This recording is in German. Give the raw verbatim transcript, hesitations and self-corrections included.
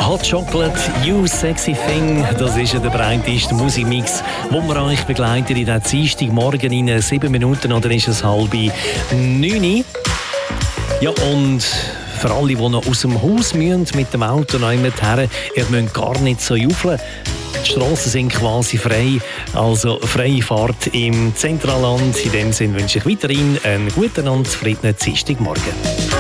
Hot Chocolate, You Sexy Thing, das ist ja der breiteste Musikmix, wo wir euch begleiten in den Dienstagmorgen in sieben Minuten, oder ist es halb neun. Ja, und für alle, die noch aus dem Haus müssen, mit dem Auto noch immer her, ihr müsst gar nicht so jubeln. Die Strassen sind quasi frei, also freie Fahrt im Zentralland. In dem Sinne wünsche ich weiterhin einen guten und zufriedenen Dienstagmorgen.